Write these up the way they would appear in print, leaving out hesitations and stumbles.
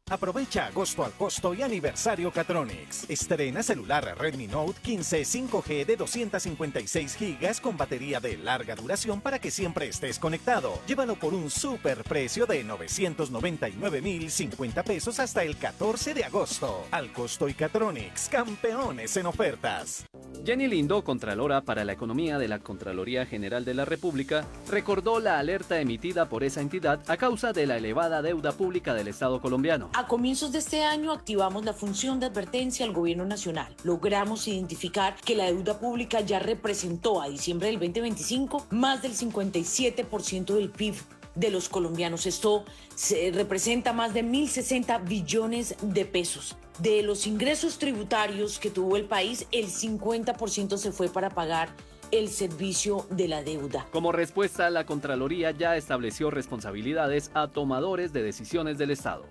Aprovecha agosto al costo y aniversario Catronics. Estrena celular Redmi Note 15 5G de 256 GB con batería de larga duración para que siempre estés conectado. Llévalo por un super precio de 999.050 pesos hasta el 14 de agosto. Al costo y Catronics, campeones en ofertas. Jenny Lindo, Contralora para la Economía de la Contraloría General de la República, recordó la alerta emitida por esa entidad a causa de la elevada deuda pública del Estado colombiano. A comienzos de este año activamos la función de advertencia al gobierno nacional. Logramos identificar que la deuda pública ya representó a diciembre del 2025 más del 57% del PIB de los colombianos. Esto representa más de 1.060 billones de pesos. De los ingresos tributarios que tuvo el país, el 50% se fue para pagar el servicio de la deuda. Como respuesta, la Contraloría ya estableció responsabilidades a tomadores de decisiones del Estado.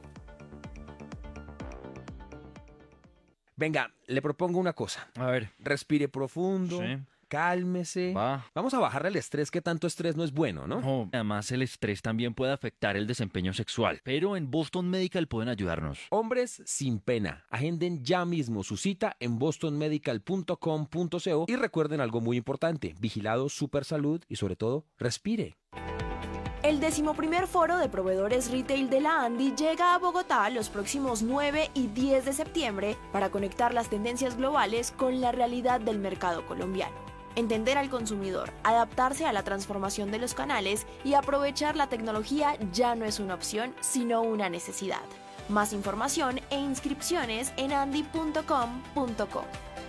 Venga, le propongo una cosa. A ver. Respire profundo. Sí. Cálmese. Va. Vamos a bajarle el estrés, que tanto estrés no es bueno, ¿no? No, además el estrés también puede afectar el desempeño sexual, pero en Boston Medical pueden ayudarnos. Hombres sin pena. Agenden ya mismo su cita en bostonmedical.com.co y recuerden algo muy importante: vigilado Supersalud y sobre todo, respire. El 11º Foro de Proveedores Retail de la ANDI llega a Bogotá los próximos 9 y 10 de septiembre para conectar las tendencias globales con la realidad del mercado colombiano. Entender al consumidor, adaptarse a la transformación de los canales y aprovechar la tecnología ya no es una opción, sino una necesidad. Más información e inscripciones en andi.com.co.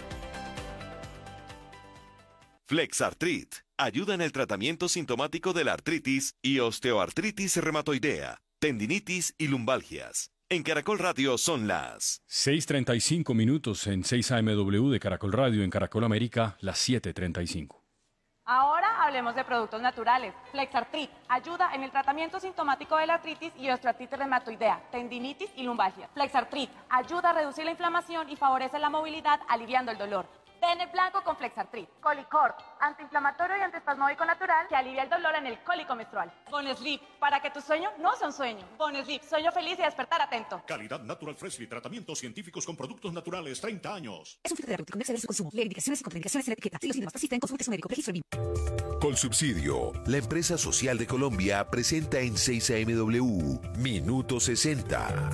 Flexartrit ayuda en el tratamiento sintomático de la artritis y osteoartritis reumatoidea, tendinitis y lumbalgias. En Caracol Radio son las 6:35 minutos en 6 AMW de Caracol Radio, en Caracol América, las 7:35. Ahora hablemos de productos naturales. Flexartrit ayuda en el tratamiento sintomático de la artritis y osteoartritis reumatoidea, tendinitis y lumbalgia. Flexartrit ayuda a reducir la inflamación y favorece la movilidad, aliviando el dolor. Pene blanco con Flexartrit. Colicort, antiinflamatorio y antiespasmódico natural que alivia el dolor en el cólico menstrual. Bonesleep, para que tu sueño no sea un sueño. Bonesleep, sueño feliz y despertar atento. Calidad Natural Freshly, tratamientos científicos con productos naturales, 30 años. Es un filtro terapéutico, no exceder su consumo. Lee indicaciones y contraindicaciones en la etiqueta. Si los síntomas persisten, consulte a su médico. Registro BIM. Colsubsidio, la empresa social de Colombia, presenta en 6 AMW Minuto 60.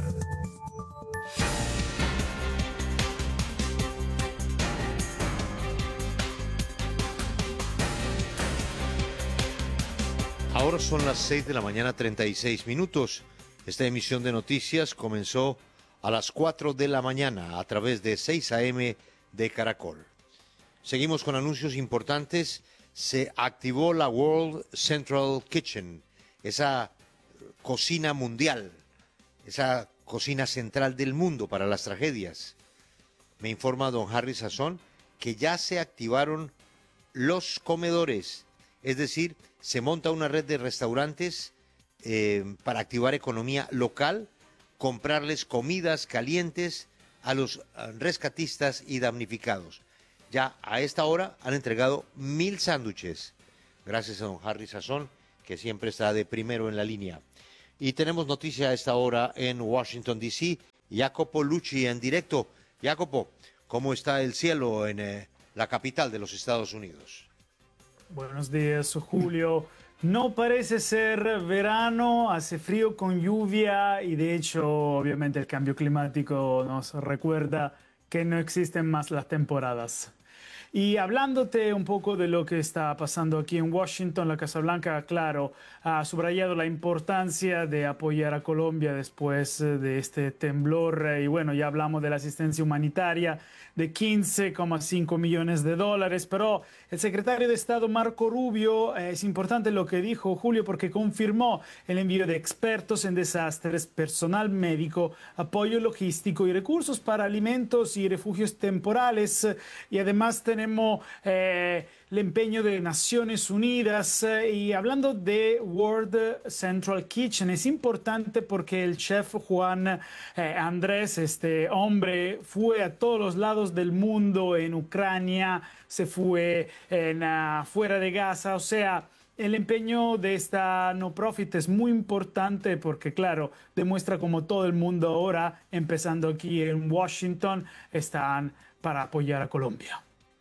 Ahora son las 6 de la mañana, 36 minutos. Esta emisión de noticias comenzó a las 4 de la mañana a través de 6 AM de Caracol. Seguimos con anuncios importantes. Se activó la World Central Kitchen, esa cocina mundial, esa cocina central del mundo para las tragedias. Me informa don Harry Sazón que ya se activaron los comedores, es decir, se monta una red de restaurantes para activar economía local, comprarles comidas calientes a los rescatistas y damnificados. Ya a esta hora han entregado 1.000 sándwiches, gracias a don Harry Sazón, que siempre está de primero en la línea. Y tenemos noticia a esta hora en Washington, D.C., Jacopo Lucci en directo. Jacopo, ¿cómo está el cielo en la capital de los Estados Unidos? Buenos días, Julio. No parece ser verano, hace frío con lluvia y de hecho, obviamente, el cambio climático nos recuerda que no existen más las temporadas. Y hablándote un poco de lo que está pasando aquí en Washington, la Casa Blanca, claro, ha subrayado la importancia de apoyar a Colombia después de este temblor. Y bueno, ya hablamos de la asistencia humanitaria de 15,5 millones de dólares, pero el secretario de Estado Marco Rubio, es importante lo que dijo Julio, porque confirmó el envío de expertos en desastres, personal médico, apoyo logístico y recursos para alimentos y refugios temporales. Y además tenemos el empeño de Naciones Unidas. Y hablando de World Central Kitchen, es importante porque el chef Juan Andrés, este hombre, fue a todos los lados del mundo, en Ucrania, se fue fuera de Gaza, o sea, el empeño de esta no profit es muy importante porque, claro, demuestra como todo el mundo ahora, empezando aquí en Washington, están para apoyar a Colombia.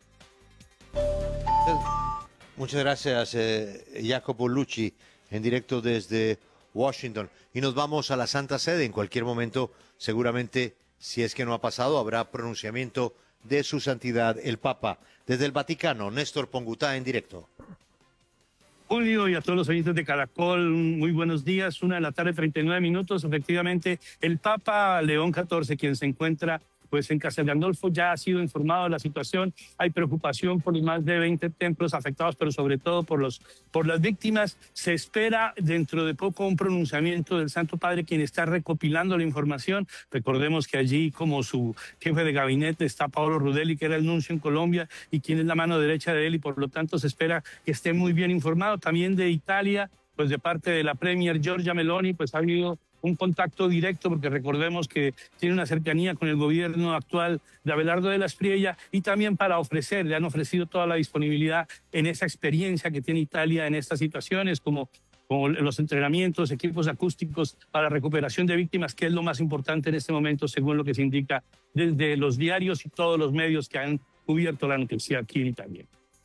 Muchas gracias, Jacopo Lucci, en directo desde Washington. Y nos vamos a la Santa Sede. En cualquier momento, seguramente, si es que no ha pasado, habrá pronunciamiento de su santidad el Papa. Desde el Vaticano, Néstor Pongutá en directo. Julio, y a todos los oyentes de Caracol, muy buenos días. 1:39 p.m. Efectivamente, el Papa León XIV, quien se encuentra pues en Castel Gandolfo, ya ha sido informado de la situación. Hay preocupación por los más de 20 templos afectados, pero sobre todo por las víctimas. Se espera dentro de poco un pronunciamiento del Santo Padre, quien está recopilando la información. Recordemos que allí, como su jefe de gabinete, está Paolo Rudelli, que era el nuncio en Colombia y quien es la mano derecha de él, y por lo tanto se espera que esté muy bien informado. También de Italia, pues de parte de la Premier Giorgia Meloni, pues ha habido un contacto directo, porque recordemos que tiene una cercanía con el gobierno actual de Abelardo de la Espriella, y también para ofrecer, le han ofrecido toda la disponibilidad en esa experiencia que tiene Italia en estas situaciones, como los entrenamientos, equipos acústicos para recuperación de víctimas, que es lo más importante en este momento, según lo que se indica desde los diarios y todos los medios que han cubierto la noticia aquí en Italia.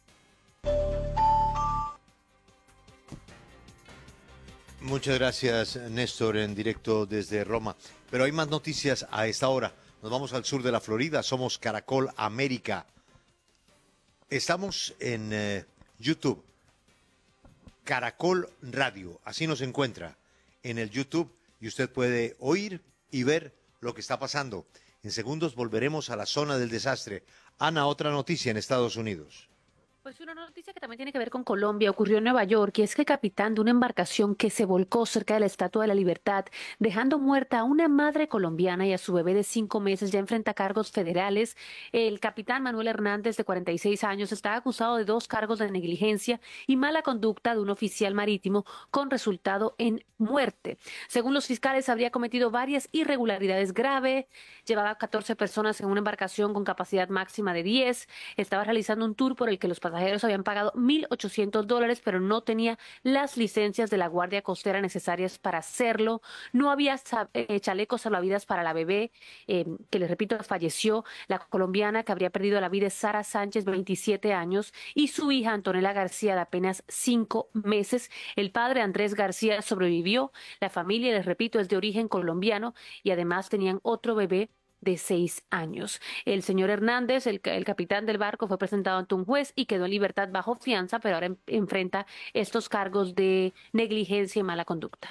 Muchas gracias, Néstor, en directo desde Roma. Pero hay más noticias a esta hora. Nos vamos al sur de la Florida. Somos Caracol América. Estamos en YouTube. Caracol Radio. Así nos encuentra en el YouTube y usted puede oír y ver lo que está pasando. En segundos volveremos a la zona del desastre. Ana, otra noticia en Estados Unidos. Pues una noticia que también tiene que ver con Colombia ocurrió en Nueva York, y es que el capitán de una embarcación que se volcó cerca de la Estatua de la Libertad, dejando muerta a una madre colombiana y a su bebé de 5 meses, ya enfrenta cargos federales. El capitán Manuel Hernández, de 46 años, está acusado de 2 cargos de negligencia y mala conducta de un oficial marítimo, con resultado en muerte. Según los fiscales, habría cometido varias irregularidades graves, llevaba 14 personas en una embarcación con capacidad máxima de 10, estaba realizando un tour por el que los pasajeros habían pagado $1,800, pero no tenía las licencias de la Guardia Costera necesarias para hacerlo. No había chalecos salvavidas para la bebé, que les repito, falleció. La colombiana que habría perdido la vida es Sara Sánchez, 27 años, y su hija Antonella García, de apenas 5 meses. El padre, Andrés García, sobrevivió. La familia, les repito, es de origen colombiano y además tenían otro bebé de 6 años. El señor Hernández, el capitán del barco, fue presentado ante un juez y quedó en libertad bajo fianza, pero ahora enfrenta estos cargos de negligencia y mala conducta.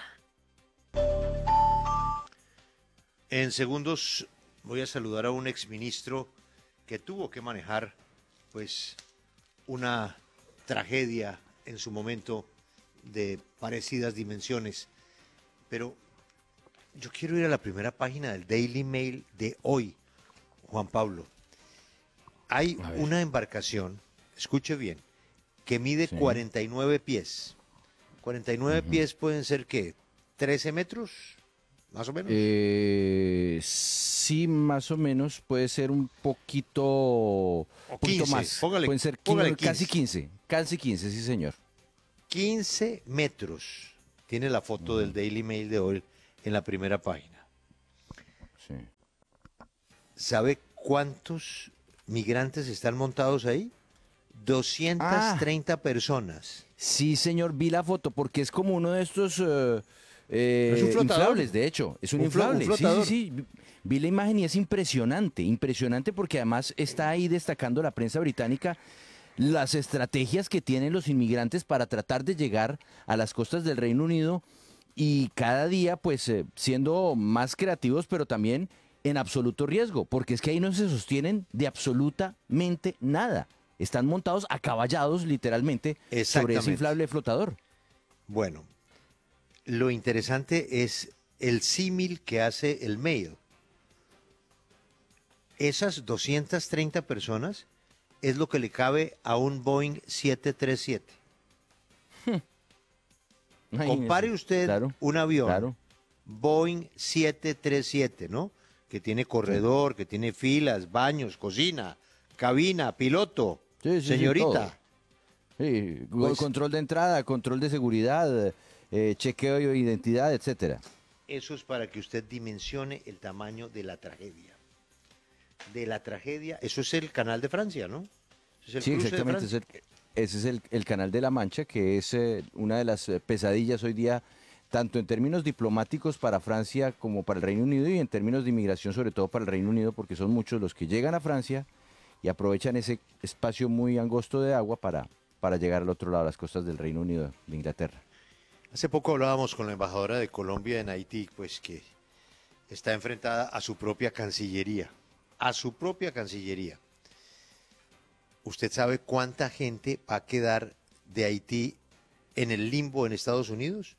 En segundos voy a saludar a un exministro que tuvo que manejar pues una tragedia en su momento de parecidas dimensiones, pero yo quiero ir a la primera página del Daily Mail de hoy, Juan Pablo. Hay una embarcación, escuche bien, que mide 49 pies. 49 pies pueden ser, ¿qué? ¿13 metros? ¿Más o menos? Sí, más o menos. Puede ser un poquito, 15, más. Póngale, pueden ser 15. Casi 15, sí, señor. 15 metros. Tiene la foto del Daily Mail de hoy en la primera página. Sí. ¿Sabe cuántos migrantes están montados ahí? 230 personas. Sí, señor, vi la foto porque es como uno de estos ¿Es un flotador? inflables, de hecho. Es un inflable. Sí. Vi la imagen y es impresionante, impresionante porque además está ahí destacando la prensa británica las estrategias que tienen los inmigrantes para tratar de llegar a las costas del Reino Unido, y cada día pues siendo más creativos, pero también en absoluto riesgo, porque es que ahí no se sostienen de absolutamente nada. Están montados, acaballados literalmente sobre ese inflable flotador. Bueno, lo interesante es el símil que hace el Mail. Esas 230 personas es lo que le cabe a un Boeing 737. Compare usted un avión, Boeing 737, ¿no? Que tiene corredor, que tiene filas, baños, cocina, cabina, piloto, señorita. Sí, Pues- control de entrada, control de seguridad, chequeo de identidad, etcétera. Eso es para que usted dimensione el tamaño de la tragedia. Eso es el canal de Francia, ¿no? Ese es el Sí, cruce de exactamente. Francia. Ese es el Canal de la Mancha, que es una de las pesadillas hoy día, tanto en términos diplomáticos para Francia como para el Reino Unido, y en términos de inmigración, sobre todo para el Reino Unido, porque son muchos los que llegan a Francia y aprovechan ese espacio muy angosto de agua para llegar al otro lado, a las costas del Reino Unido, de Inglaterra. Hace poco hablábamos con la embajadora de Colombia en Haití, pues que está enfrentada a su propia Cancillería. A su propia Cancillería. ¿Usted sabe cuánta gente va a quedar de Haití en el limbo en Estados Unidos?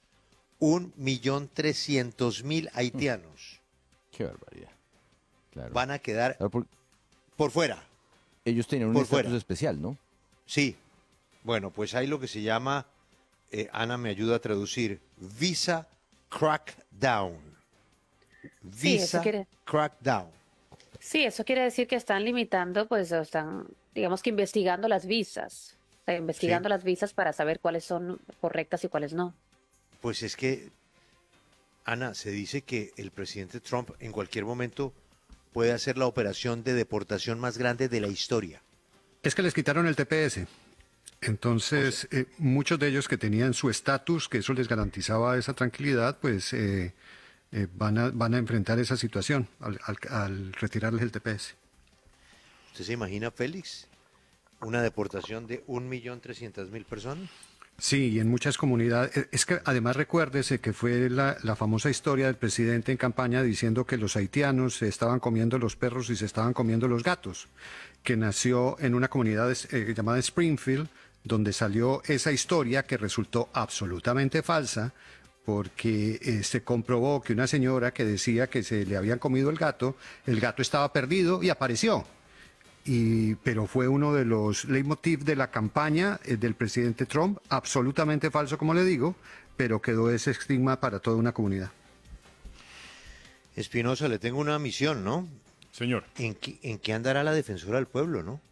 1.300.000 haitianos. Qué barbaridad. Claro. Van a quedar Claro, por fuera. ellos tenían un Por estatus fuera. especial, ¿no? Sí. Bueno, pues hay lo que se llama, Ana me ayuda a traducir, visa crackdown. Sí, eso Visa quiere- crackdown. Sí, eso quiere decir que están limitando, pues, o están, digamos que investigando las visas. O sea, investigando las visas para saber cuáles son correctas y cuáles no. Pues es que, Ana, se dice que el presidente Trump en cualquier momento puede hacer la operación de deportación más grande de la historia. Es que les quitaron el TPS. Entonces, muchos de ellos que tenían su estatus, que eso les garantizaba esa tranquilidad, pues van a enfrentar esa situación al retirarles el TPS. ¿Usted se imagina, Félix, una deportación de 1.300.000 personas? Sí, y en muchas comunidades. Es que además recuérdese que fue la famosa historia del presidente en campaña diciendo que los haitianos se estaban comiendo los perros y se estaban comiendo los gatos, que nació en una comunidad llamada Springfield, donde salió esa historia que resultó absolutamente falsa, porque se comprobó que una señora que decía que se le habían comido el gato estaba perdido y apareció. Pero fue uno de los leitmotiv de la campaña del presidente Trump, absolutamente falso, como le digo, pero quedó ese estigma para toda una comunidad. Espinosa, le tengo una misión, ¿no? Señor. ¿En qué andará la defensora del pueblo, no?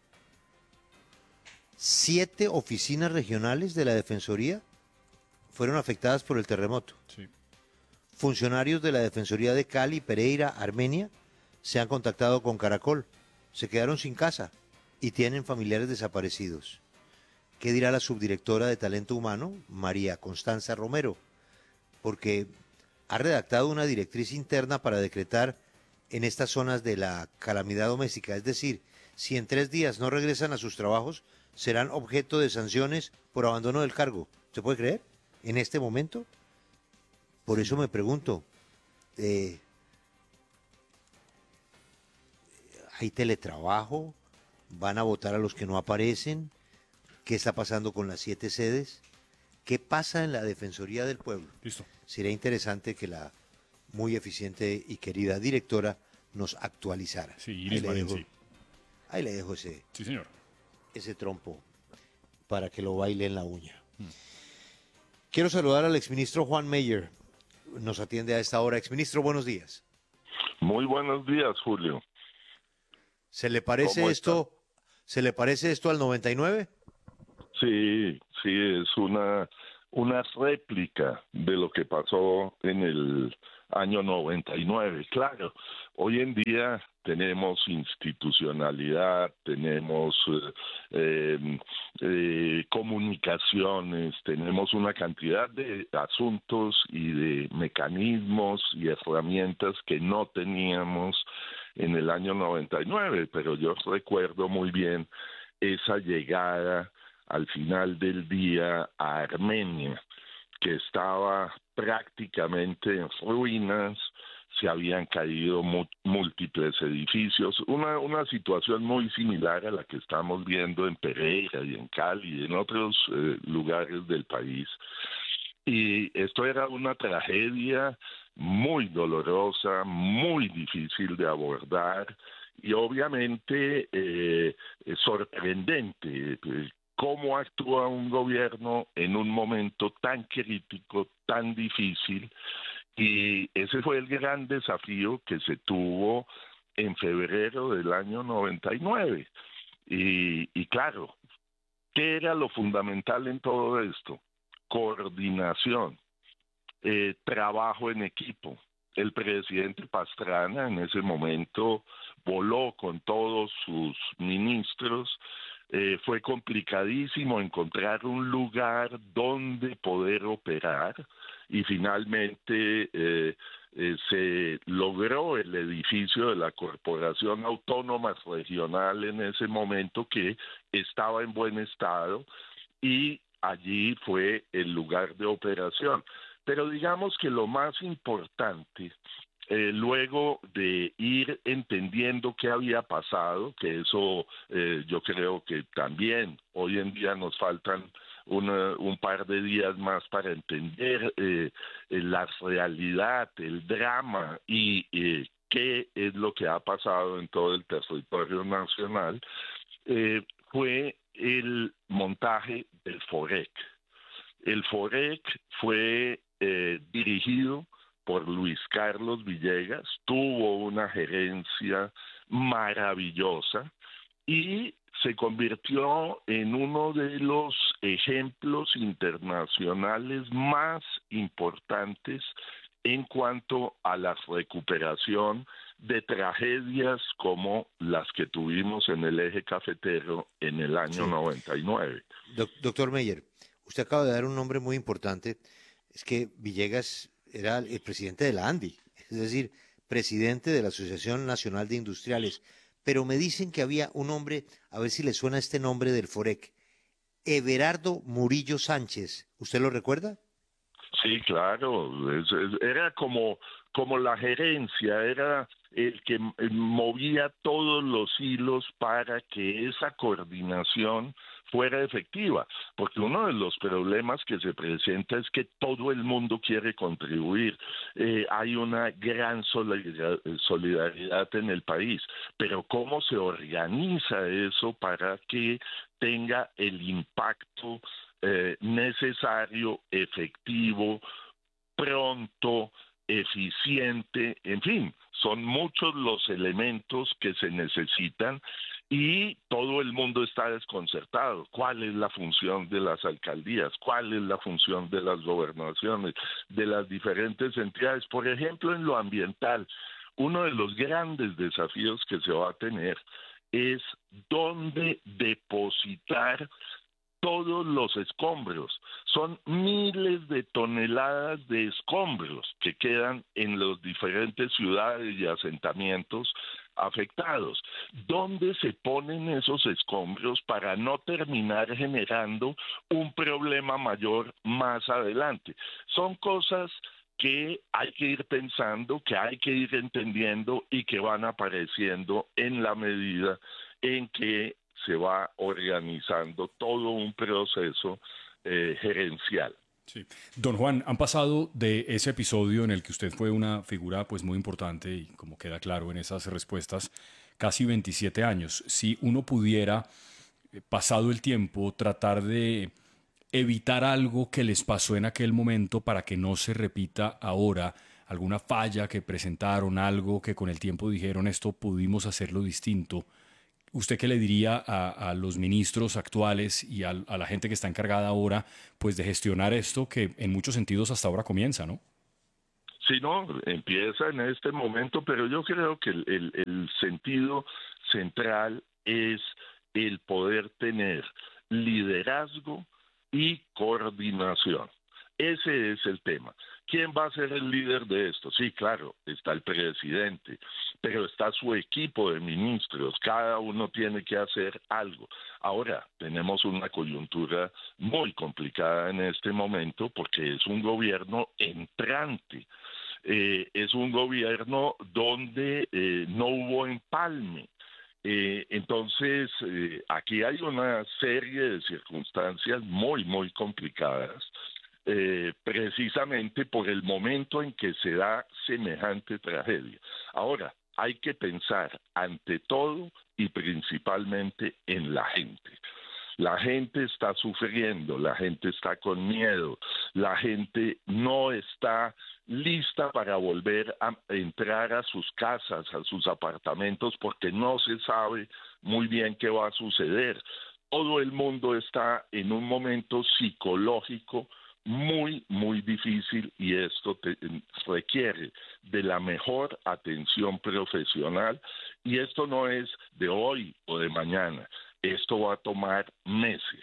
7 oficinas regionales de la Defensoría fueron afectadas por el terremoto. Sí. Funcionarios de la Defensoría de Cali, Pereira, Armenia, se han contactado con Caracol. Se quedaron sin casa y tienen familiares desaparecidos. ¿Qué dirá la subdirectora de Talento Humano, María Constanza Romero? Porque ha redactado una directriz interna para decretar en estas zonas de la calamidad doméstica. Es decir, si en 3 días no regresan a sus trabajos, serán objeto de sanciones por abandono del cargo. ¿Se puede creer? En este momento. Por eso me pregunto, ¿hay teletrabajo? ¿Van a votar a los que no aparecen? ¿Qué está pasando con las 7 sedes? ¿Qué pasa en la Defensoría del Pueblo? Listo. Sería interesante que la muy eficiente y querida directora nos actualizara. Sí, Iris Valencia. Ahí le dejo ese, Sí, señor. ese trompo para que lo baile en la uña. Quiero saludar al exministro Juan Meyer. Nos atiende a esta hora. Exministro, buenos días. Muy buenos días, Julio. ¿Se le parece ¿Cómo esto? ¿Se le parece esto al 99? Sí, es una réplica de lo que pasó en el año 99. Claro, hoy en día tenemos institucionalidad, tenemos comunicaciones, tenemos una cantidad de asuntos y de mecanismos y herramientas que no teníamos en el año 99, pero yo recuerdo muy bien esa llegada al final del día a Armenia, que estaba prácticamente en ruinas, se habían caído múltiples edificios, una situación muy similar a la que estamos viendo en Pereira y en Cali y en otros lugares del país. Y esto era una tragedia muy dolorosa, muy difícil de abordar y obviamente sorprendente. ¿Cómo actúa un gobierno en un momento tan crítico, tan difícil? Y ese fue el gran desafío que se tuvo en febrero del año 99. Y claro, ¿Qué era lo fundamental en todo esto? Coordinación, trabajo en equipo. El presidente Pastrana en ese momento voló con todos sus ministros. Fue complicadísimo encontrar un lugar donde poder operar y finalmente se logró el edificio de la Corporación Autónoma Regional en ese momento, que estaba en buen estado, y allí fue el lugar de operación. Pero digamos que lo más importante, luego de ir entendiendo qué había pasado, que eso yo creo que también hoy en día nos faltan un par de días más para entender la realidad, el drama y qué es lo que ha pasado en todo el territorio nacional, fue el montaje del FOREC. El FOREC fue dirigido por Luis Carlos Villegas, tuvo una gerencia maravillosa y se convirtió en uno de los ejemplos internacionales más importantes en cuanto a la recuperación de tragedias como las que tuvimos en el eje cafetero en el año 99. Doctor Meyer, usted acaba de dar un nombre muy importante. Es que Villegas era el presidente de la ANDI, es decir, presidente de la Asociación Nacional de Industriales. Pero me dicen que había un hombre, a ver si le suena este nombre del FOREC, Everardo Murillo Sánchez. ¿Usted lo recuerda? Sí, claro. Era como la gerencia, era el que movía todos los hilos para que esa coordinación fuera efectiva, porque uno de los problemas que se presenta es que todo el mundo quiere contribuir, hay una gran solidaridad en el país, pero ¿cómo se organiza eso para que tenga el impacto necesario, efectivo, pronto, eficiente? En fin, son muchos los elementos que se necesitan y todo el mundo está desconcertado. ¿Cuál es la función de las alcaldías? ¿Cuál es la función de las gobernaciones, de las diferentes entidades? Por ejemplo, en lo ambiental, uno de los grandes desafíos que se va a tener es dónde depositar todos los escombros. Son miles de toneladas de escombros que quedan en las diferentes ciudades y asentamientos afectados. ¿Dónde se ponen esos escombros para no terminar generando un problema mayor más adelante? Son cosas que hay que ir pensando, que hay que ir entendiendo y que van apareciendo en la medida en que se va organizando todo un proceso gerencial. Sí. Don Juan, han pasado de ese episodio en el que usted fue una figura pues muy importante y como queda claro en esas respuestas, casi 27 años. Si uno pudiera, pasado el tiempo, tratar de evitar algo que les pasó en aquel momento para que no se repita ahora, alguna falla que presentaron, algo que con el tiempo dijeron esto pudimos hacerlo distinto, ¿usted qué le diría a los ministros actuales y a la gente que está encargada ahora pues de gestionar esto que en muchos sentidos hasta ahora comienza, ¿no? Sí, no, empieza en este momento, pero yo creo que el sentido central es el poder tener liderazgo y coordinación. Ese es el tema. ¿Quién va a ser el líder de esto? Sí, claro, está el presidente, pero está su equipo de ministros, cada uno tiene que hacer algo. Ahora, tenemos una coyuntura muy complicada en este momento porque es un gobierno entrante, es un gobierno donde no hubo empalme. Entonces, aquí hay una serie de circunstancias muy, muy complicadas. Precisamente por el momento en que se da semejante tragedia. Ahora, hay que pensar ante todo y principalmente en la gente. La gente está sufriendo, la gente está con miedo, la gente no está lista para volver a entrar a sus casas, a sus apartamentos, porque no se sabe muy bien qué va a suceder. todo el mundo está en un momento psicológico muy, muy difícil y esto requiere de la mejor atención profesional y esto no es de hoy o de mañana, esto va a tomar meses.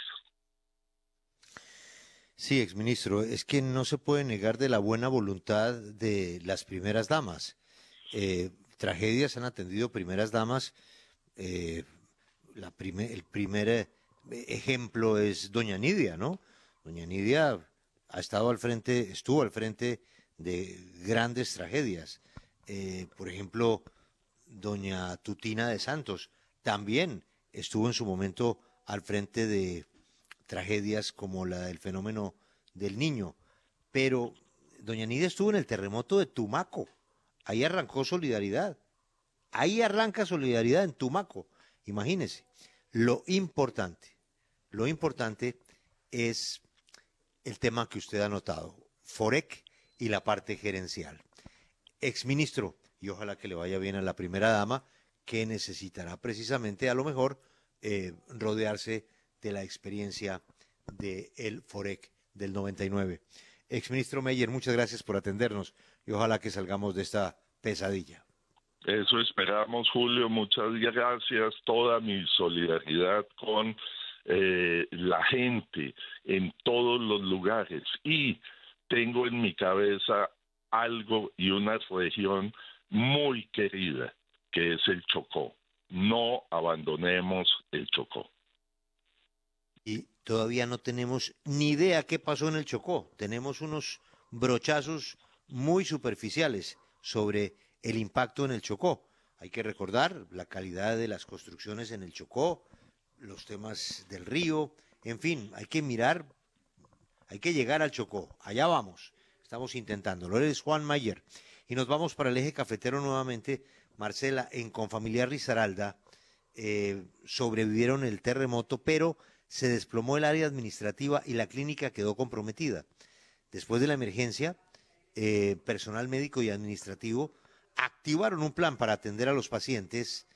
Sí, exministro, es que no se puede negar de la buena voluntad de las primeras damas. Tragedias han atendido primeras damas. El primer ejemplo es doña Nidia, ¿no? Doña Nidia estuvo al frente de grandes tragedias. Por ejemplo, doña Tutina de Santos también estuvo en su momento al frente de tragedias como la del fenómeno del Niño. Pero doña Nidia estuvo en el terremoto de Tumaco. Ahí arrancó Solidaridad. Ahí arranca Solidaridad en Tumaco. Imagínense. Lo importante es el tema que usted ha notado, Forec y la parte gerencial. Exministro, y ojalá que le vaya bien a la primera dama, que necesitará precisamente a lo mejor rodearse de la experiencia del Forec del 99. Exministro Meyer, muchas gracias por atendernos y ojalá que salgamos de esta pesadilla. Eso esperamos, Julio, muchas gracias, toda mi solidaridad con la gente en todos los lugares y tengo en mi cabeza algo y una región muy querida que es el Chocó. No abandonemos el Chocó. Y todavía no tenemos ni idea qué pasó en el Chocó. Tenemos unos brochazos muy superficiales sobre el impacto en el Chocó. Hay que recordar la calidad de las construcciones en el Chocó, los temas del río, en fin, hay que mirar, hay que llegar al Chocó. Allá vamos, estamos intentándolo. Él es Juan Mayer. Y nos vamos para el eje cafetero nuevamente. Marcela, en Confamiliar Risaralda sobrevivieron el terremoto, pero se desplomó el área administrativa y la clínica quedó comprometida. Después de la emergencia, personal médico y administrativo activaron un plan para atender a los pacientes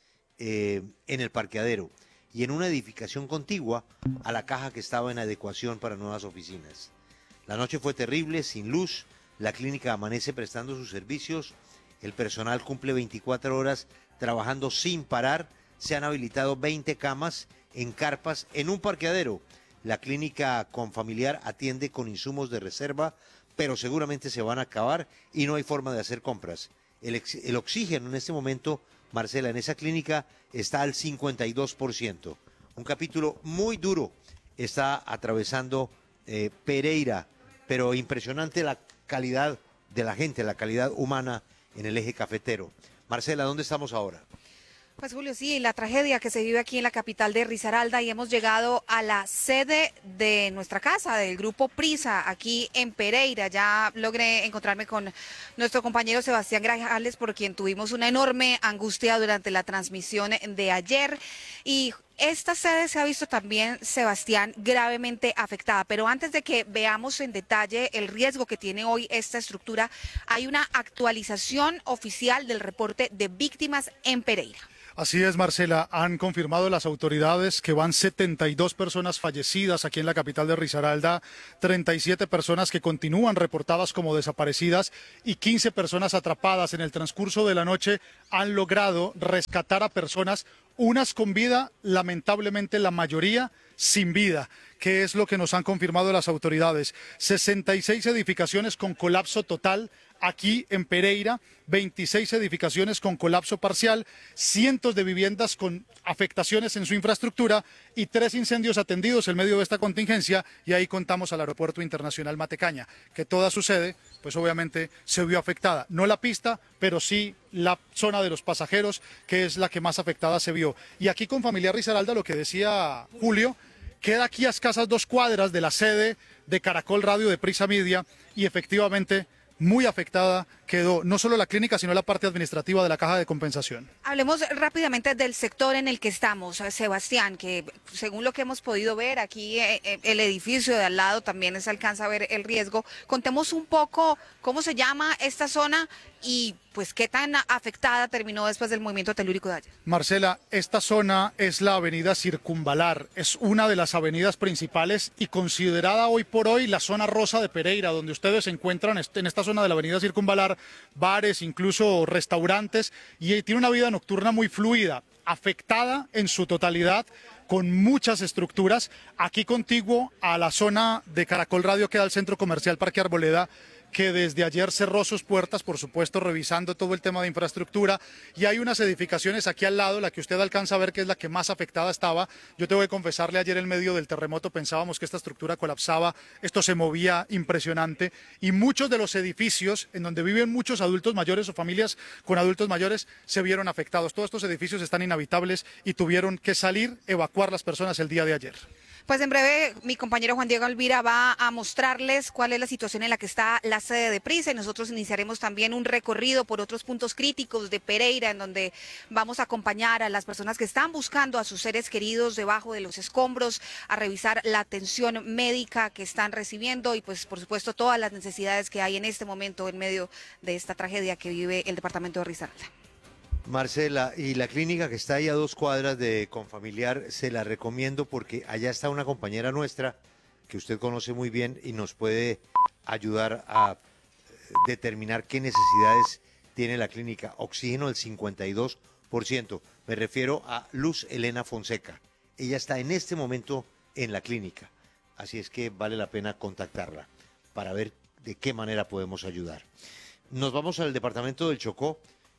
en el parqueadero y en una edificación contigua a la caja que estaba en adecuación para nuevas oficinas. La noche fue terrible, sin luz, la clínica amanece prestando sus servicios, el personal cumple 24 horas trabajando sin parar, se han habilitado 20 camas en carpas en un parqueadero. La clínica Confamiliar atiende con insumos de reserva, pero seguramente se van a acabar y no hay forma de hacer compras. El oxígeno en este momento, Marcela, en esa clínica está al 52%. Un capítulo muy duro está atravesando Pereira, pero impresionante la calidad de la gente, la calidad humana en el eje cafetero. Marcela, ¿dónde estamos ahora? Pues Julio, sí, la tragedia que se vive aquí en la capital de Risaralda y hemos llegado a la sede de nuestra casa, del grupo Prisa, aquí en Pereira. Ya logré encontrarme con nuestro compañero Sebastián Grajales, por quien tuvimos una enorme angustia durante la transmisión de ayer. Y esta sede se ha visto también, Sebastián, gravemente afectada. Pero antes de que veamos en detalle el riesgo que tiene hoy esta estructura, hay una actualización oficial del reporte de víctimas en Pereira. Así es, Marcela, han confirmado las autoridades que van 72 personas fallecidas aquí en la capital de Risaralda, 37 personas que continúan reportadas como desaparecidas y 15 personas atrapadas. En el transcurso de la noche han logrado rescatar a personas, unas con vida, lamentablemente la mayoría sin vida, que es lo que nos han confirmado las autoridades. 66 edificaciones con colapso total aquí en Pereira, 26 edificaciones con colapso parcial, cientos de viviendas con afectaciones en su infraestructura y 3 incendios atendidos en medio de esta contingencia, y ahí contamos al Aeropuerto Internacional Matecaña, que toda su sede, pues obviamente se vio afectada. No la pista, pero sí la zona de los pasajeros, que es la que más afectada se vio. Y aquí con Confamiliar Risaralda, lo que decía Julio, queda aquí a escasas 2 cuadras de la sede de Caracol Radio de Prisa Media y efectivamente muy afectada quedó no solo la clínica, sino la parte administrativa de la caja de compensación. Hablemos rápidamente del sector en el que estamos, Sebastián, que según lo que hemos podido ver aquí, el edificio de al lado también se alcanza a ver el riesgo. Contemos un poco cómo se llama esta zona y pues qué tan afectada terminó después del movimiento telúrico de ayer. Marcela, esta zona es la avenida Circunvalar, es una de las avenidas principales y considerada hoy por hoy la zona rosa de Pereira, donde ustedes se encuentran en esta zona de la avenida Circunvalar, bares, incluso restaurantes, y tiene una vida nocturna muy fluida, afectada en su totalidad, con muchas estructuras. Aquí contiguo a la zona de Caracol Radio queda el centro comercial Parque Arboleda, que desde ayer cerró sus puertas, por supuesto, revisando todo el tema de infraestructura, y hay unas edificaciones aquí al lado, la que usted alcanza a ver que es la que más afectada estaba. Yo tengo que confesarle, ayer en medio del terremoto pensábamos que esta estructura colapsaba, esto se movía impresionante, y muchos de los edificios en donde viven muchos adultos mayores o familias con adultos mayores se vieron afectados. Todos estos edificios están inhabitables y tuvieron que salir, evacuar las personas el día de ayer. Pues en breve mi compañero Juan Diego Alvira va a mostrarles cuál es la situación en la que está la sede de Prisa, y nosotros iniciaremos también un recorrido por otros puntos críticos de Pereira, en donde vamos a acompañar a las personas que están buscando a sus seres queridos debajo de los escombros, a revisar la atención médica que están recibiendo y pues por supuesto todas las necesidades que hay en este momento en medio de esta tragedia que vive el departamento de Risaralda. Marcela, y la clínica que está ahí a 2 cuadras de Confamiliar, se la recomiendo porque allá está una compañera nuestra que usted conoce muy bien y nos puede ayudar a determinar qué necesidades tiene la clínica. Oxígeno del 52%. Me refiero a Luz Elena Fonseca. Ella está en este momento en la clínica. Así es que vale la pena contactarla para ver de qué manera podemos ayudar. Nos vamos al departamento del Chocó.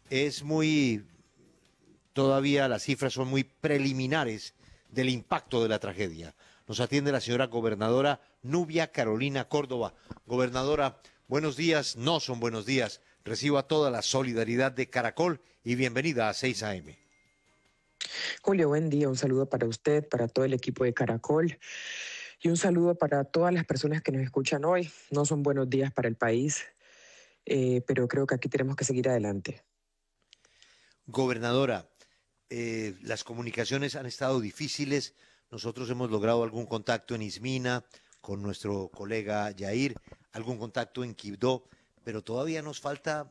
Todavía las cifras son muy preliminares del impacto de la tragedia. Nos atiende la señora gobernadora Nubia Carolina Córdoba. Gobernadora, buenos días, no son buenos días. Reciba toda la solidaridad de Caracol y bienvenida a 6 AM. Julio, buen día, un saludo para usted, para todo el equipo de Caracol y un saludo para todas las personas que nos escuchan hoy. No son buenos días para el país, pero creo que aquí tenemos que seguir adelante. Gobernadora, las comunicaciones han estado difíciles. Nosotros hemos logrado algún contacto en Ismina con nuestro colega Yair, algún contacto en Quibdó, pero todavía nos falta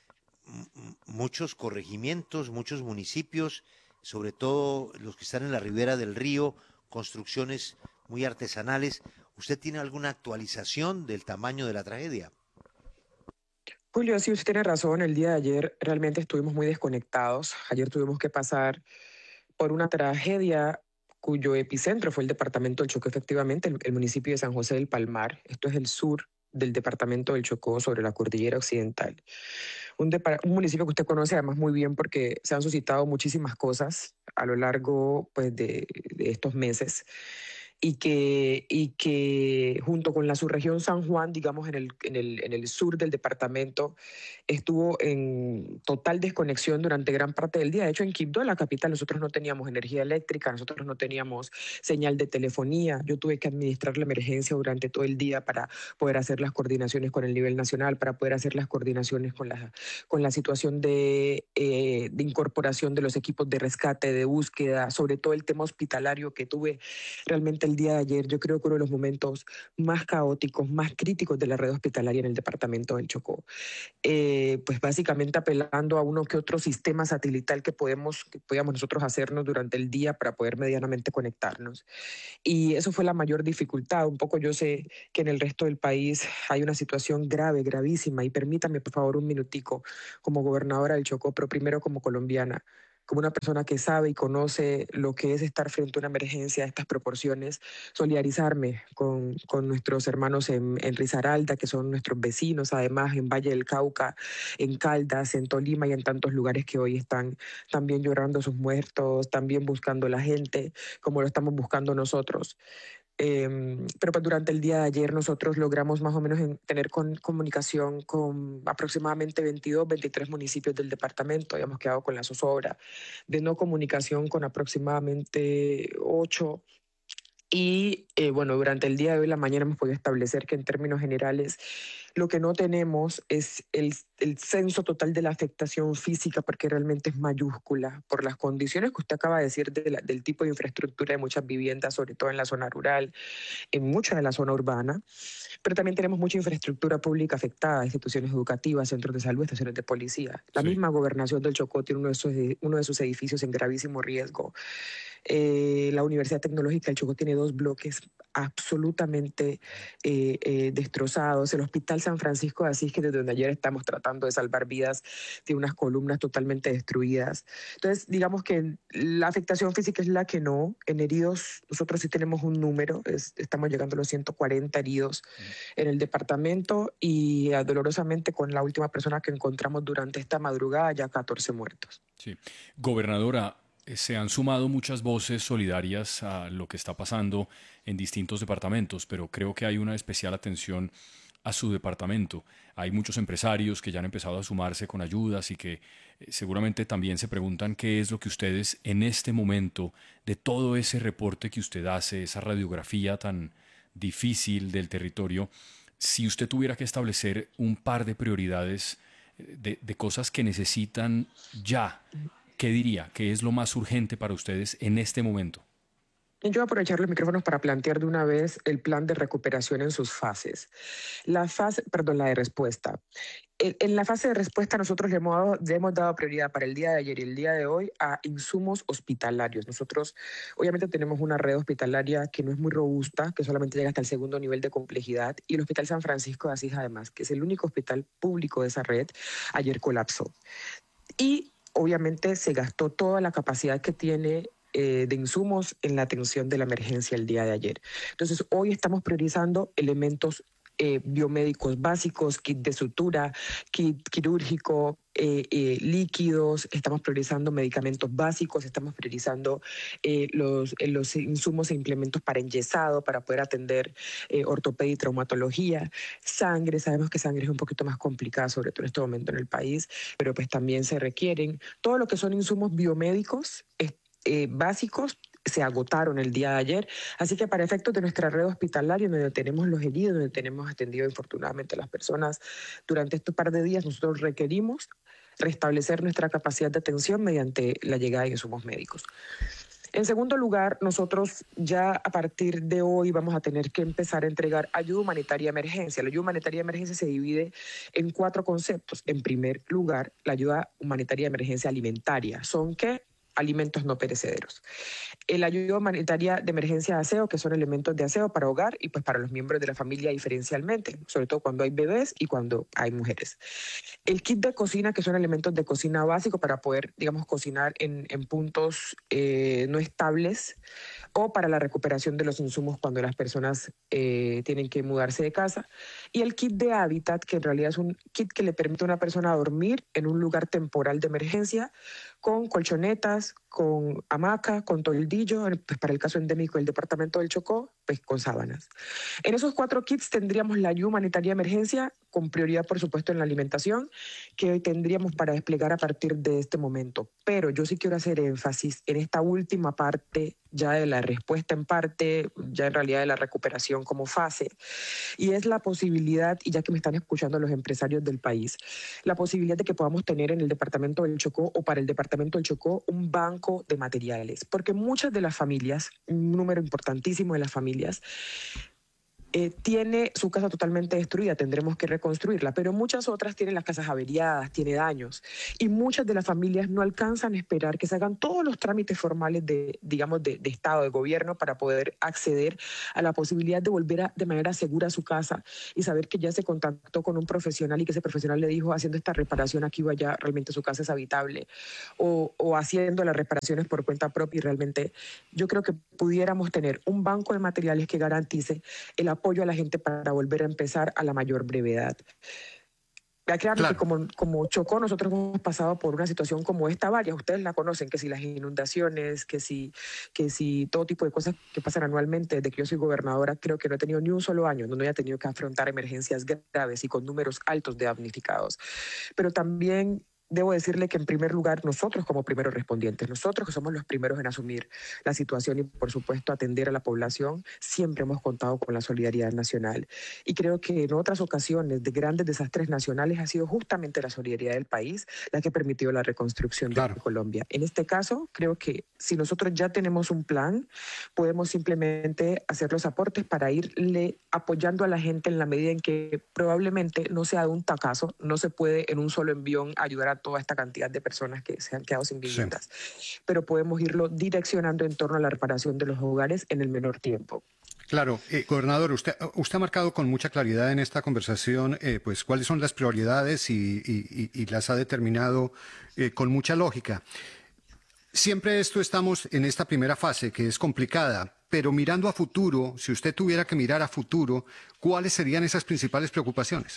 muchos corregimientos, muchos municipios, sobre todo los que están en la ribera del río, construcciones muy artesanales. ¿Usted tiene alguna actualización del tamaño de la tragedia? Julio, sí, usted tiene razón. El día de ayer realmente estuvimos muy desconectados. Ayer tuvimos que pasar por una tragedia cuyo epicentro fue el departamento del Chocó, efectivamente, el municipio de San José del Palmar. Esto es el sur del departamento del Chocó, sobre la cordillera occidental. Un municipio que usted conoce además muy bien porque se han suscitado muchísimas cosas a lo largo pues, de estos meses. Y que junto con la subregión San Juan, digamos en el sur del departamento, estuvo en total desconexión durante gran parte del día. De hecho, en Quibdó, la capital, nosotros no teníamos energía eléctrica, nosotros no teníamos señal de telefonía. Yo tuve que administrar la emergencia durante todo el día para poder hacer las coordinaciones con el nivel nacional, para poder hacer las coordinaciones con la situación de incorporación de los equipos de rescate, de búsqueda, sobre todo el tema hospitalario que tuve realmente el día de ayer. Yo creo que uno de los momentos más caóticos, más críticos de la red hospitalaria en el departamento del Chocó. Pues básicamente apelando a uno que otro sistema satelital que podíamos nosotros hacernos durante el día para poder medianamente conectarnos. Y eso fue la mayor dificultad. Un poco yo sé que en el resto del país hay una situación grave, gravísima, y permítame por favor un minutico como gobernadora del Chocó, pero primero como colombiana, como una persona que sabe y conoce lo que es estar frente a una emergencia de estas proporciones, solidarizarme con nuestros hermanos en Risaralda, que son nuestros vecinos, además en Valle del Cauca, en Caldas, en Tolima y en tantos lugares que hoy están también llorando a sus muertos, también buscando a la gente, como lo estamos buscando nosotros. Pero pues durante el día de ayer nosotros logramos más o menos tener comunicación con aproximadamente 22, 23 municipios del departamento. Habíamos quedado con la zozobra de no comunicación con aproximadamente 8. Y bueno, durante el día de hoy, la mañana, hemos podido establecer que en términos generales Lo que no tenemos es el censo total de la afectación física, porque realmente es mayúscula por las condiciones que usted acaba de decir del tipo de infraestructura de muchas viviendas, sobre todo en la zona rural, en mucha de la zona urbana. Pero también tenemos mucha infraestructura pública afectada, instituciones educativas, centros de salud, estaciones de policía. La misma gobernación del Chocó tiene uno de sus edificios en gravísimo riesgo. La Universidad Tecnológica del Chocó tiene 2 bloques absolutamente destrozados. El Hospital San Francisco de Asís, que desde donde ayer estamos tratando de salvar vidas, tiene unas columnas totalmente destruidas. Entonces, digamos que la afectación física es la que no. En heridos, nosotros sí tenemos un número, estamos llegando a los 140 heridos en el departamento y dolorosamente con la última persona que encontramos durante esta madrugada, ya 14 muertos. Sí. Gobernadora, se han sumado muchas voces solidarias a lo que está pasando en distintos departamentos, pero creo que hay una especial atención a su departamento. Hay muchos empresarios que ya han empezado a sumarse con ayudas y que seguramente también se preguntan qué es lo que ustedes en este momento, de todo ese reporte que usted hace, esa radiografía tan difícil del territorio, si usted tuviera que establecer un par de prioridades de cosas que necesitan ya, ¿qué diría? ¿Qué es lo más urgente para ustedes en este momento? Yo voy a aprovechar los micrófonos para plantear de una vez el plan de recuperación en sus fases. La de respuesta. En la fase de respuesta nosotros le hemos dado prioridad para el día de ayer y el día de hoy a insumos hospitalarios. Nosotros obviamente tenemos una red hospitalaria que no es muy robusta, que solamente llega hasta el 2.º nivel de complejidad, y el Hospital San Francisco de Asís, además, que es el único hospital público de esa red, ayer colapsó. Y obviamente se gastó toda la capacidad que tiene de insumos en la atención de la emergencia el día de ayer. Entonces, hoy estamos priorizando elementos biomédicos básicos, kit de sutura, kit quirúrgico, líquidos, estamos priorizando medicamentos básicos, estamos priorizando los insumos e implementos para enyesado, para poder atender ortopedia y traumatología, sangre, sabemos que sangre es un poquito más complicada, sobre todo en este momento en el país, pero pues también se requieren. Todo lo que son insumos biomédicos básicos se agotaron el día de ayer, así que para efectos de nuestra red hospitalaria, donde tenemos los heridos, donde tenemos atendido infortunadamente a las personas durante estos par de días, nosotros requerimos restablecer nuestra capacidad de atención mediante la llegada de insumos médicos. En segundo lugar, nosotros ya a partir de hoy vamos a tener que empezar a entregar ayuda humanitaria de emergencia. La ayuda humanitaria de emergencia se divide en 4 conceptos. En primer lugar, la ayuda humanitaria de emergencia alimentaria. ¿Son qué? Alimentos no perecederos. La ayuda humanitaria de emergencia de aseo, que son elementos de aseo para hogar y pues para los miembros de la familia diferencialmente, sobre todo cuando hay bebés y cuando hay mujeres. El kit de cocina, que son elementos de cocina básico para poder, digamos, cocinar en puntos no estables, o para la recuperación de los insumos cuando las personas tienen que mudarse de casa. Y el kit de hábitat, que en realidad es un kit que le permite a una persona dormir en un lugar temporal de emergencia, con colchonetas, con hamaca, con toldillo, pues para el caso endémico del departamento del Chocó, pues con sábanas. En esos 4 kits tendríamos la ayuda humanitaria de emergencia, con prioridad por supuesto en la alimentación, que hoy tendríamos para desplegar a partir de este momento. Pero yo sí quiero hacer énfasis en esta última parte, ya de la respuesta en parte, ya en realidad de la recuperación como fase, y es la posibilidad, y ya que me están escuchando los empresarios del país, la posibilidad de que podamos tener en el departamento del Chocó o para el departamento del Chocó un banco de materiales, porque muchas de las familias, un número importantísimo de las familias, tiene su casa totalmente destruida, tendremos que reconstruirla, pero muchas otras tienen las casas averiadas, tiene daños, y muchas de las familias no alcanzan a esperar que se hagan todos los trámites formales de Estado, de gobierno, para poder acceder a la posibilidad de volver de manera segura a su casa y saber que ya se contactó con un profesional y que ese profesional le dijo, haciendo esta reparación aquí o allá, realmente su casa es habitable, o haciendo las reparaciones por cuenta propia, y realmente yo creo que pudiéramos tener un banco de materiales que garantice el apoyo a la gente para volver a empezar a la mayor brevedad. Claro que como Chocó nosotros hemos pasado por una situación como esta varias, ustedes la conocen, que si las inundaciones, que si todo tipo de cosas que pasan anualmente. Desde que yo soy gobernadora, creo que no he tenido ni un solo año donde no haya tenido que afrontar emergencias graves y con números altos de damnificados. Pero también debo decirle que en primer lugar nosotros como primeros respondientes, nosotros que somos los primeros en asumir la situación y por supuesto atender a la población, siempre hemos contado con la solidaridad nacional. Y creo que en otras ocasiones de grandes desastres nacionales ha sido justamente la solidaridad del país la que permitió la reconstrucción de Colombia. En este caso, creo que si nosotros ya tenemos un plan, podemos simplemente hacer los aportes para irle apoyando a la gente en la medida en que probablemente no sea de un tacazo, no se puede en un solo envión ayudar a toda esta cantidad de personas que se han quedado sin viviendas, pero podemos irlo direccionando en torno a la reparación de los hogares en el menor tiempo. Claro, gobernador, usted ha marcado con mucha claridad en esta conversación pues cuáles son las prioridades y las ha determinado con mucha lógica. Siempre estamos en esta primera fase que es complicada, pero mirando a futuro, si usted tuviera que mirar a futuro, ¿cuáles serían esas principales preocupaciones?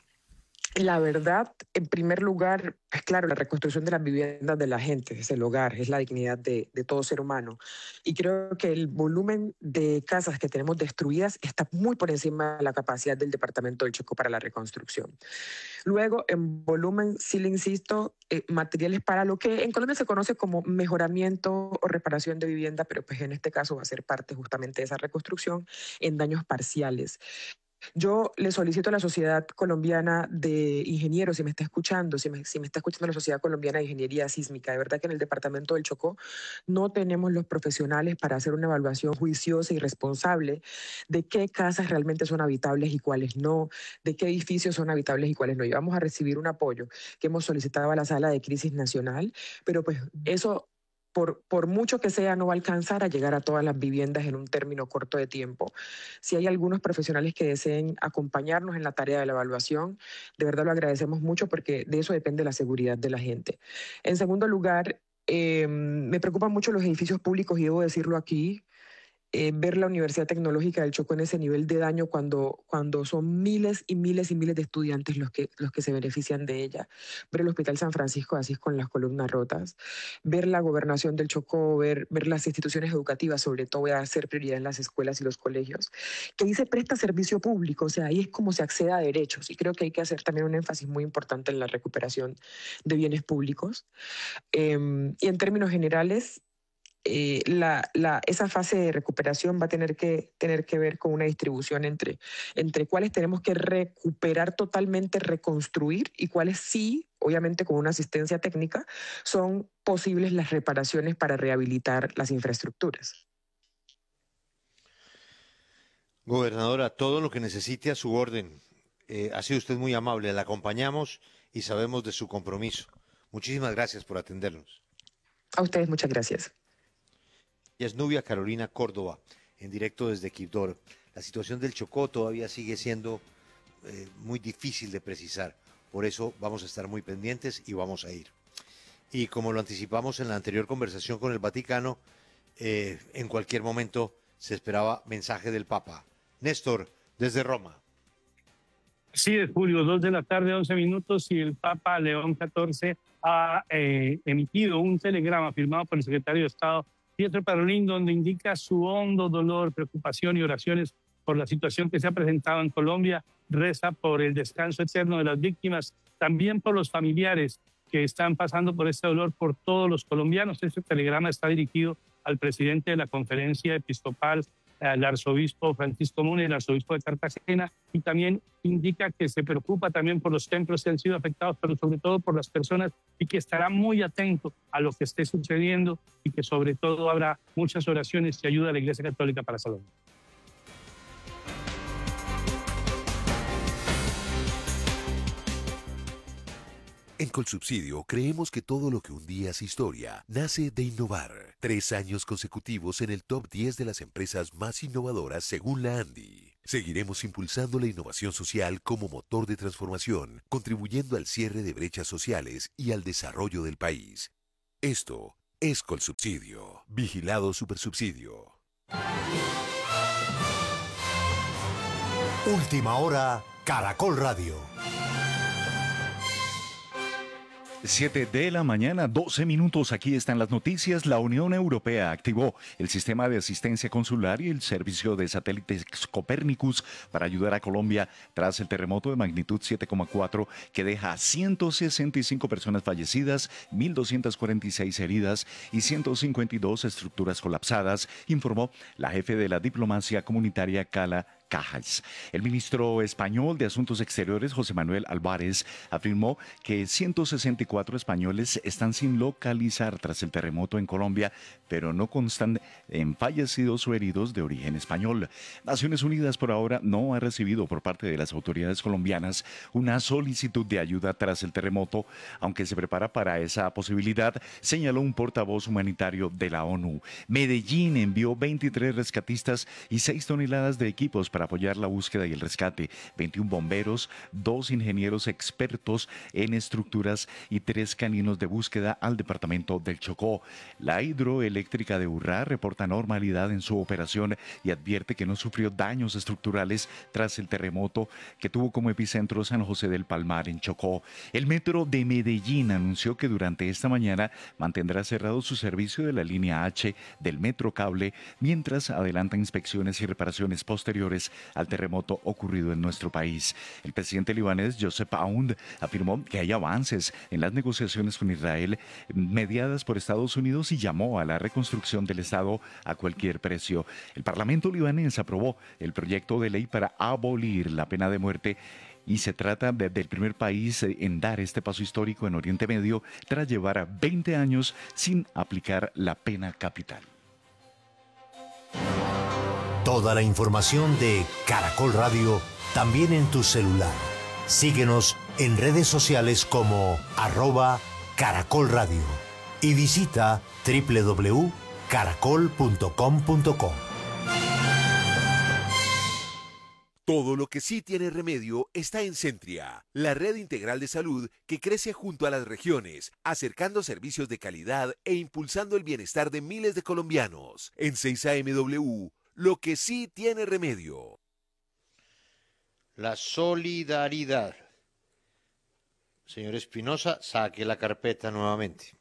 La verdad, en primer lugar, es claro, la reconstrucción de las viviendas de la gente, es el hogar, es la dignidad de todo ser humano. Y creo que el volumen de casas que tenemos destruidas está muy por encima de la capacidad del Departamento del Chocó para la reconstrucción. Luego, en volumen, sí le insisto, materiales para lo que en Colombia se conoce como mejoramiento o reparación de vivienda, pero pues en este caso va a ser parte justamente de esa reconstrucción en daños parciales. Yo le solicito a la Sociedad Colombiana de Ingenieros, si me está escuchando, si me está escuchando la Sociedad Colombiana de Ingeniería Sísmica, de verdad que en el Departamento del Chocó no tenemos los profesionales para hacer una evaluación juiciosa y responsable de qué casas realmente son habitables y cuáles no, de qué edificios son habitables y cuáles no. Y vamos a recibir un apoyo que hemos solicitado a la Sala de Crisis Nacional, pero pues eso, por mucho que sea, no va a alcanzar a llegar a todas las viviendas en un término corto de tiempo. Si hay algunos profesionales que deseen acompañarnos en la tarea de la evaluación, de verdad lo agradecemos mucho porque de eso depende la seguridad de la gente. En segundo lugar, me preocupan mucho los edificios públicos y debo decirlo aquí. Ver la Universidad Tecnológica del Chocó en ese nivel de daño cuando son miles y miles y miles de estudiantes los que se benefician de ella. Ver el Hospital San Francisco de Asís con las columnas rotas. Ver la Gobernación del Chocó, ver las instituciones educativas, sobre todo voy a hacer prioridad en las escuelas y los colegios, que ahí se presta servicio público, o sea, ahí es como se accede a derechos y creo que hay que hacer también un énfasis muy importante en la recuperación de bienes públicos. Y en términos generales, esa fase de recuperación va a tener que ver con una distribución entre cuáles tenemos que recuperar totalmente, reconstruir y cuáles sí, obviamente con una asistencia técnica, son posibles las reparaciones para rehabilitar las infraestructuras. Gobernadora, todo lo que necesite a su orden. Ha sido usted muy amable, la acompañamos y sabemos de su compromiso. Muchísimas gracias por atendernos. A ustedes muchas gracias. Y es Nubia Carolina Córdoba, en directo desde Quibdó. La situación del Chocó todavía sigue siendo muy difícil de precisar. Por eso vamos a estar muy pendientes y vamos a ir. Y como lo anticipamos en la anterior conversación con el Vaticano, en cualquier momento se esperaba mensaje del Papa. Néstor, desde Roma. Sí, Julio, 2 de la tarde, 11 minutos, y el Papa León XIV ha emitido un telegrama firmado por el secretario de Estado Pietro Parolin, donde indica su hondo dolor, preocupación y oraciones por la situación que se ha presentado en Colombia. Reza por el descanso eterno de las víctimas, también por los familiares que están pasando por este dolor, por todos los colombianos. Este telegrama está dirigido al presidente de la Conferencia Episcopal, al arzobispo Francisco Mune, el arzobispo de Cartagena, y también indica que se preocupa también por los templos que han sido afectados, pero sobre todo por las personas, y que estará muy atento a lo que esté sucediendo y que sobre todo habrá muchas oraciones y ayuda a la Iglesia Católica para salvar. En Colsubsidio creemos que todo lo que un día es historia nace de innovar. 3 años consecutivos en el top 10 de las empresas más innovadoras según la ANDI. Seguiremos impulsando la innovación social como motor de transformación, contribuyendo al cierre de brechas sociales y al desarrollo del país. Esto es Colsubsidio. Vigilado Supersubsidio. Última hora, Caracol Radio. 7 de la mañana, 12 minutos. Aquí están las noticias. La Unión Europea activó el sistema de asistencia consular y el servicio de satélites Copernicus para ayudar a Colombia tras el terremoto de magnitud 7,4 que deja 165 personas fallecidas, 1.246 heridas y 152 estructuras colapsadas, informó la jefe de la diplomacia comunitaria Cala Cajas. El ministro español de Asuntos Exteriores, José Manuel Álvarez, afirmó que 164 españoles están sin localizar tras el terremoto en Colombia, pero no constan en fallecidos o heridos de origen español. Naciones Unidas por ahora no ha recibido por parte de las autoridades colombianas una solicitud de ayuda tras el terremoto, aunque se prepara para esa posibilidad, señaló un portavoz humanitario de la ONU. Medellín envió 23 rescatistas y 6 toneladas de equipos para apoyar la búsqueda y el rescate, 21 bomberos, 2 ingenieros expertos en estructuras y 3 caninos de búsqueda al departamento del Chocó. La hidroeléctrica de Urrá reporta normalidad en su operación y advierte que no sufrió daños estructurales tras el terremoto que tuvo como epicentro San José del Palmar en Chocó. El metro de Medellín anunció que durante esta mañana mantendrá cerrado su servicio de la línea H del metro cable mientras adelanta inspecciones y reparaciones posteriores al terremoto ocurrido en nuestro país. El presidente libanés Joseph Aoun afirmó que hay avances en las negociaciones con Israel mediadas por Estados Unidos y llamó a la reconstrucción del Estado a cualquier precio. El Parlamento libanés aprobó el proyecto de ley para abolir la pena de muerte y se trata del primer país en dar este paso histórico en Oriente Medio tras llevar 20 años sin aplicar la pena capital. Toda la información de Caracol Radio también en tu celular. Síguenos en redes sociales como @Caracol Radio y visita www.caracol.com.co. Todo lo que sí tiene remedio está en Centria, la red integral de salud que crece junto a las regiones, acercando servicios de calidad e impulsando el bienestar de miles de colombianos. En 6AMW, lo que sí tiene remedio. La solidaridad. Señor Espinosa, saque la carpeta nuevamente.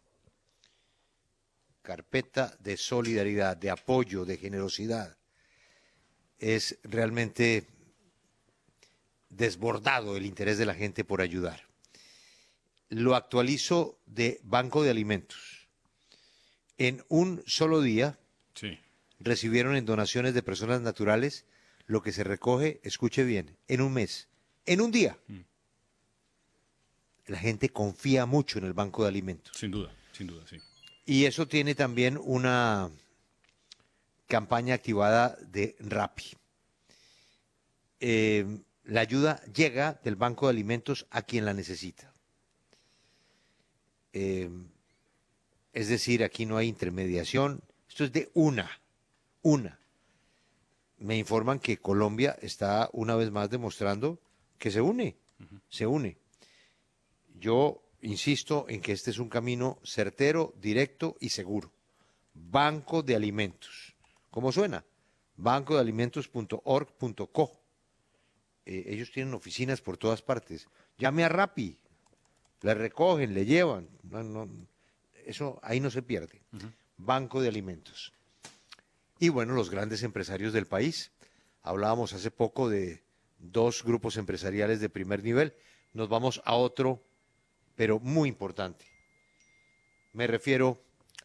Carpeta de solidaridad, de apoyo, de generosidad. Es realmente desbordado el interés de la gente por ayudar. Lo actualizo de Banco de Alimentos. En un solo día recibieron en donaciones de personas naturales lo que se recoge, escuche bien, en un mes, en un día. La gente confía mucho en el Banco de Alimentos. Sin duda, sí. Y eso tiene también una campaña activada de Rappi. La ayuda llega del Banco de Alimentos a quien la necesita. Es decir, aquí no hay intermediación, esto es de una. Me informan que Colombia está una vez más demostrando que se une. Yo insisto en que este es un camino certero, directo y seguro. Banco de Alimentos. ¿Cómo suena? bancodealimentos.org.co. Ellos tienen oficinas por todas partes. Llame a Rappi, le recogen, le llevan. Eso ahí no se pierde. Banco de Alimentos. Y bueno, los grandes empresarios del país. Hablábamos hace poco de 2 grupos empresariales de primer nivel. Nos vamos a otro, pero muy importante. Me refiero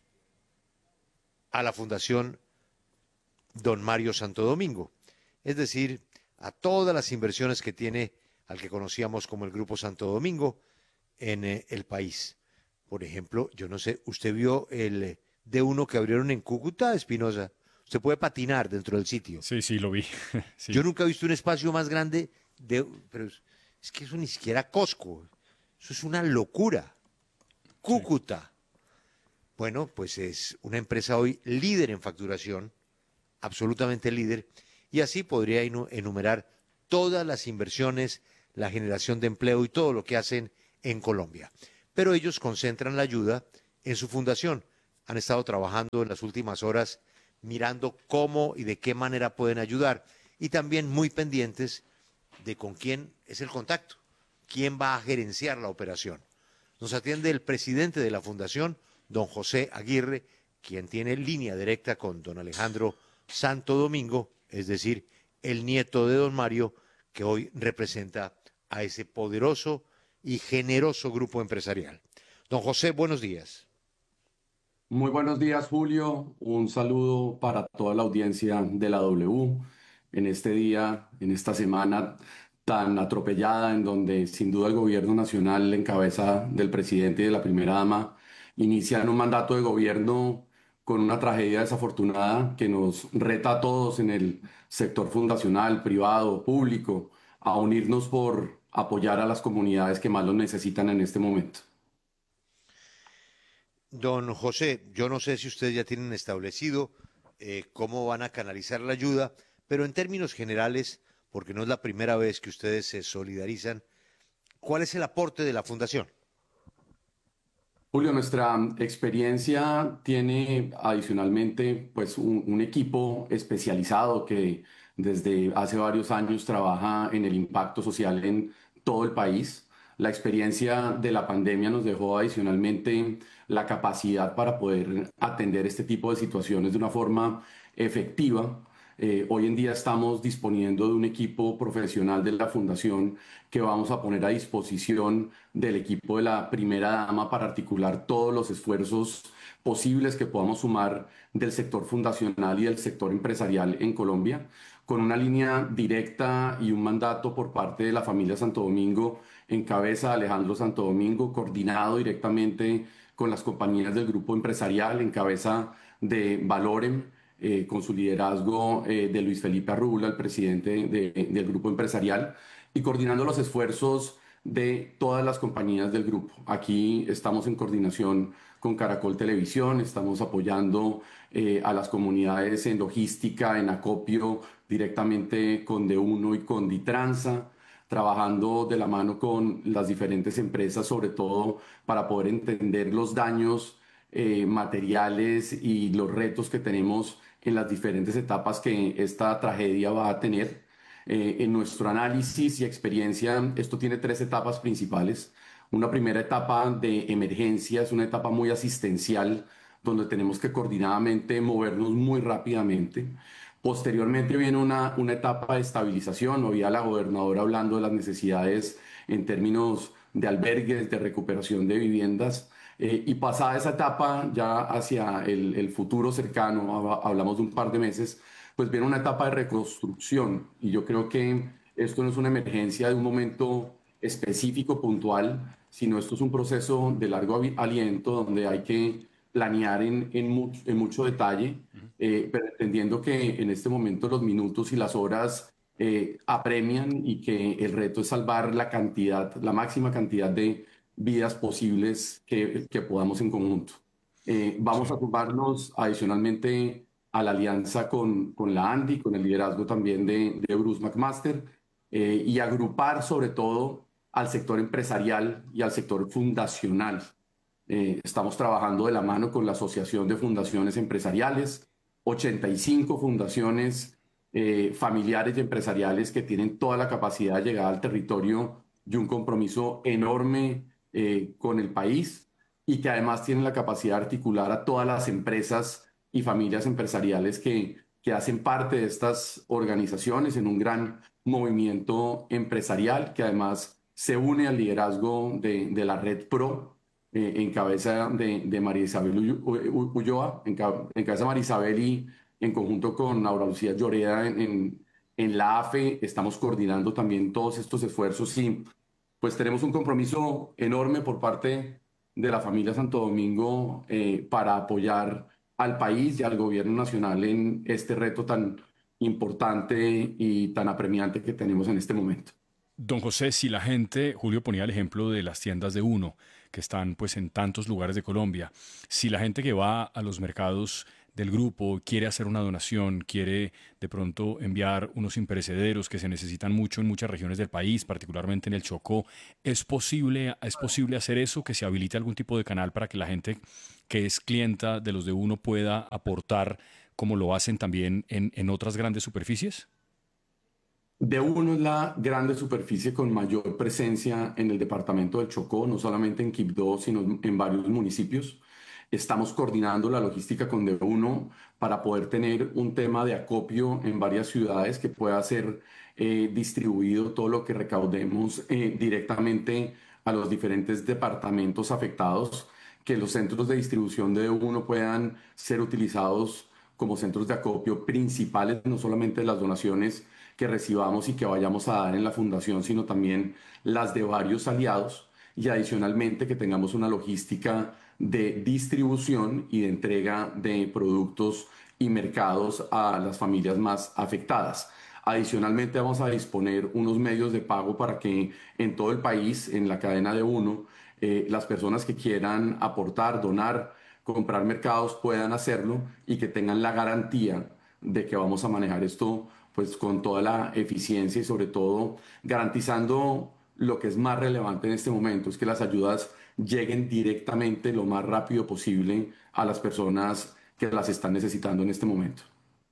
a la Fundación Don Mario Santo Domingo. Es decir, a todas las inversiones que tiene al que conocíamos como el Grupo Santo Domingo en el país. Por ejemplo, yo no sé, ¿usted vio el D1 que abrieron en Cúcuta, Espinosa? Usted puede patinar dentro del sitio. Sí, lo vi. Sí. Yo nunca he visto un espacio más grande, pero es que eso ni siquiera Costco. Eso es una locura. Cúcuta. Bueno, pues es una empresa hoy líder en facturación, absolutamente líder, y así podría enumerar todas las inversiones, la generación de empleo y todo lo que hacen en Colombia. Pero ellos concentran la ayuda en su fundación. Han estado trabajando en las últimas horas mirando cómo y de qué manera pueden ayudar y también muy pendientes de con quién es el contacto, quién va a gerenciar la operación. Nos atiende el presidente de la Fundación, don José Aguirre, quien tiene línea directa con don Alejandro Santo Domingo, es decir, el nieto de don Mario, que hoy representa a ese poderoso y generoso grupo empresarial. Don José, buenos días. Muy buenos días, Julio. Un saludo para toda la audiencia de la W en este día, en esta semana tan atropellada, en donde sin duda el gobierno nacional, en cabeza del presidente y de la primera dama, inician un mandato de gobierno con una tragedia desafortunada que nos reta a todos en el sector fundacional, privado, público, a unirnos por apoyar a las comunidades que más lo necesitan en este momento. Don José, yo no sé si ustedes ya tienen establecido cómo van a canalizar la ayuda, pero en términos generales, porque no es la primera vez que ustedes se solidarizan, ¿cuál es el aporte de la Fundación? Julio, nuestra experiencia tiene adicionalmente pues, un equipo especializado que desde hace varios años trabaja en el impacto social en todo el país. La experiencia de la pandemia nos dejó adicionalmente la capacidad para poder atender este tipo de situaciones de una forma efectiva. Hoy en día estamos disponiendo de un equipo profesional de la Fundación que vamos a poner a disposición del equipo de la primera dama para articular todos los esfuerzos posibles que podamos sumar del sector fundacional y del sector empresarial en Colombia, con una línea directa y un mandato por parte de la familia Santo Domingo, en cabeza de Alejandro Santo Domingo, coordinado directamente con las compañías del grupo empresarial, en cabeza de Valorem, con su liderazgo de Luis Felipe Arrula, el presidente del grupo empresarial, y coordinando los esfuerzos de todas las compañías del grupo. Aquí estamos en coordinación con Caracol Televisión, estamos apoyando a las comunidades en logística, en acopio, directamente con D1 y con Ditransa, trabajando de la mano con las diferentes empresas, sobre todo para poder entender los daños materiales y los retos que tenemos en las diferentes etapas que esta tragedia va a tener. En nuestro análisis y experiencia, esto tiene 3 etapas principales. Una primera etapa de emergencia, es una etapa muy asistencial, donde tenemos que coordinadamente movernos muy rápidamente. Posteriormente viene una etapa de estabilización. Oía a la gobernadora hablando de las necesidades en términos de albergues, de recuperación de viviendas. Y pasada esa etapa, ya hacia el futuro cercano, hablamos de un par de meses, pues viene una etapa de reconstrucción. Y yo creo que esto no es una emergencia de un momento específico, puntual, sino esto es un proceso de largo aliento donde hay que planear en mucho detalle, pero entendiendo que en este momento los minutos y las horas apremian y que el reto es salvar la máxima cantidad de vidas posibles que podamos en conjunto. Vamos a sumarnos adicionalmente a la alianza con la ANDI, con el liderazgo también de Bruce McMaster, y agrupar sobre todo al sector empresarial y al sector fundacional. Estamos trabajando de la mano con la Asociación de Fundaciones Empresariales, 85 fundaciones familiares y empresariales que tienen toda la capacidad de llegar al territorio y un compromiso enorme con el país, y que además tienen la capacidad de articular a todas las empresas y familias empresariales que hacen parte de estas organizaciones en un gran movimiento empresarial que además se une al liderazgo de la Red Pro, en cabeza de María Isabel Ulloa, en cabeza de María Isabel y en conjunto con Aura Lucía Lloreda en la AFE. Estamos coordinando también todos estos esfuerzos y pues tenemos un compromiso enorme por parte de la familia Santo Domingo para apoyar al país y al gobierno nacional en este reto tan importante y tan apremiante que tenemos en este momento. Don José, si la gente, Julio ponía el ejemplo de las tiendas de Uno, que están pues en tantos lugares de Colombia, si la gente que va a los mercados del grupo quiere hacer una donación, quiere de pronto enviar unos imperecederos que se necesitan mucho en muchas regiones del país, particularmente en el Chocó, ¿es posible hacer eso, que se habilite algún tipo de canal para que la gente que es clienta de los de Uno pueda aportar como lo hacen también en otras grandes superficies? D1 es la grande superficie con mayor presencia en el departamento del Chocó, no solamente en Quibdó, sino en varios municipios. Estamos coordinando la logística con D1 para poder tener un tema de acopio en varias ciudades que pueda ser distribuido todo lo que recaudemos directamente a los diferentes departamentos afectados, que los centros de distribución de D1 puedan ser utilizados como centros de acopio principales, no solamente las donaciones que recibamos y que vayamos a dar en la fundación, sino también las de varios aliados y adicionalmente que tengamos una logística de distribución y de entrega de productos y mercados a las familias más afectadas. Adicionalmente vamos a disponer unos medios de pago para que en todo el país, en la cadena de uno, las personas que quieran aportar, donar, comprar mercados puedan hacerlo y que tengan la garantía de que vamos a manejar esto pues con toda la eficiencia y sobre todo garantizando lo que es más relevante en este momento, es que las ayudas lleguen directamente lo más rápido posible a las personas que las están necesitando en este momento.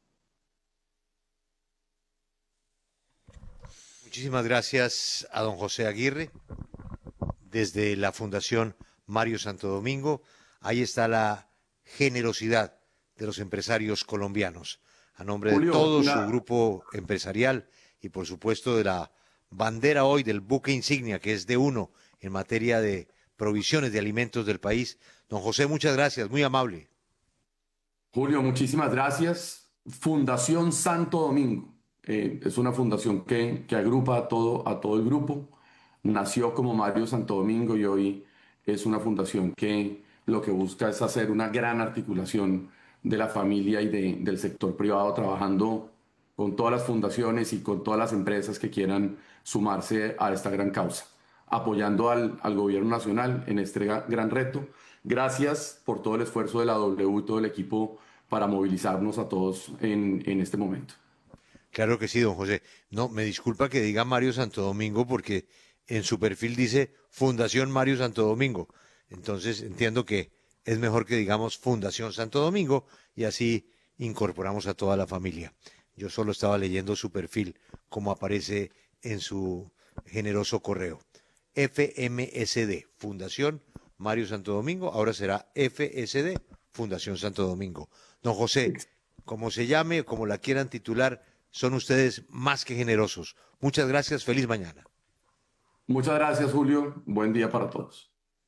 Muchísimas gracias a don José Aguirre desde la Fundación Mario Santo Domingo. Ahí está la generosidad de los empresarios colombianos. A nombre de todo su grupo empresarial y por supuesto de la bandera hoy del buque insignia que es D1 en materia de provisiones de alimentos del país. Don José, muchas gracias, muy amable. Julio, muchísimas gracias. Fundación Santo Domingo. Es una fundación que agrupa a todo el grupo. Nació como Mario Santo Domingo y hoy es una fundación que lo que busca es hacer una gran articulación de la familia y del sector privado, trabajando con todas las fundaciones y con todas las empresas que quieran sumarse a esta gran causa, apoyando al gobierno nacional en este gran reto. Gracias por todo el esfuerzo de la W y todo el equipo para movilizarnos a todos en este momento. Claro que sí, don José. No, me disculpa que diga Mario Santo Domingo porque en su perfil dice Fundación Mario Santo Domingo. Entonces entiendo que es mejor que digamos Fundación Santo Domingo y así incorporamos a toda la familia. Yo solo estaba leyendo su perfil como aparece en su generoso correo. FMSD, Fundación Mario Santo Domingo, ahora será FSD, Fundación Santo Domingo. Don José, como se llame, como la quieran titular, son ustedes más que generosos. Muchas gracias, feliz mañana. Muchas gracias, Julio. Buen día para todos.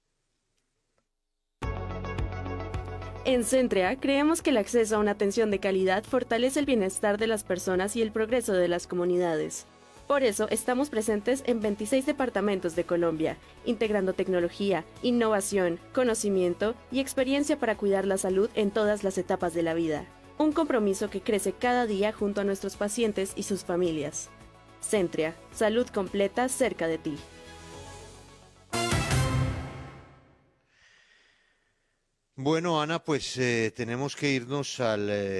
En Centrea creemos que el acceso a una atención de calidad fortalece el bienestar de las personas y el progreso de las comunidades. Por eso estamos presentes en 26 departamentos de Colombia, integrando tecnología, innovación, conocimiento y experiencia para cuidar la salud en todas las etapas de la vida. Un compromiso que crece cada día junto a nuestros pacientes y sus familias. Centrea, salud completa cerca de ti. Bueno, Ana, pues tenemos que irnos a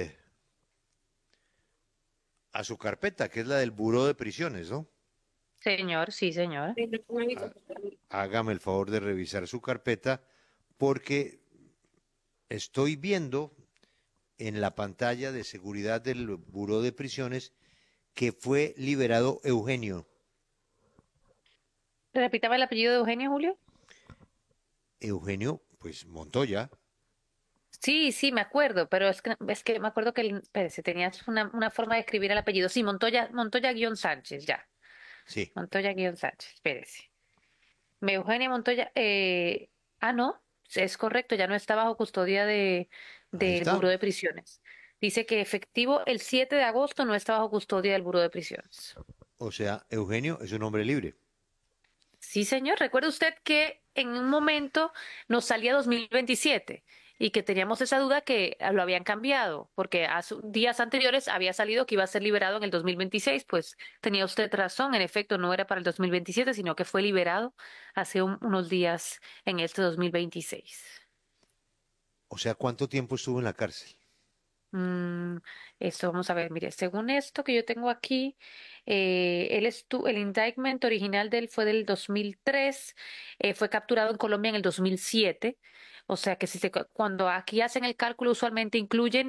su carpeta, que es la del Buró de Prisiones, ¿no? Señor, sí, señor. Hágame el favor de revisar su carpeta, porque estoy viendo en la pantalla de seguridad del Buró de Prisiones que fue liberado Eugenio. Repítame el apellido de Eugenio, Julio. Eugenio, pues Montoya. Sí, sí, me acuerdo, pero es que me acuerdo que, espérese, tenías una forma de escribir el apellido. Sí, Montoya-Sánchez, ya. Sí. Montoya-Sánchez, espérese. Eugenio Montoya, no, es correcto, ya no está bajo custodia del Buró de Prisiones. Dice que efectivo el 7 de agosto no está bajo custodia del Buró de Prisiones. O sea, Eugenio es un hombre libre. Sí, señor. Recuerde usted que en un momento nos salía 2027 y que teníamos esa duda que lo habían cambiado, porque hace días anteriores había salido que iba a ser liberado en el 2026. Pues tenía usted razón, en efecto no era para el 2027, sino que fue liberado hace unos días en este 2026. O sea, ¿cuánto tiempo estuvo en la cárcel? Esto vamos a ver, mire, según esto que yo tengo aquí, el indictment original de él fue del 2003, fue capturado en Colombia en el 2007, o sea que cuando aquí hacen el cálculo usualmente incluyen